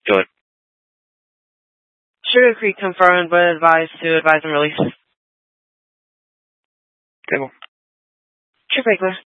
Go ahead. Sugar Creek confirmed, but advised to advise and release. Table. True Baker.